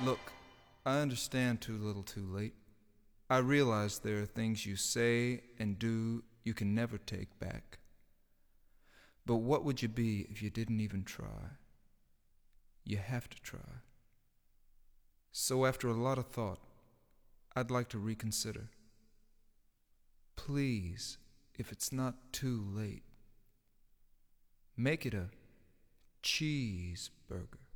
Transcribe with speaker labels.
Speaker 1: Look, I understand too little too late. I realize there are things you say and do you can never take back. But what would you be if you didn't even try? You have to try. So after a lot of thought, I'd like to reconsider. Please, if it's not too late, make it a cheeseburger.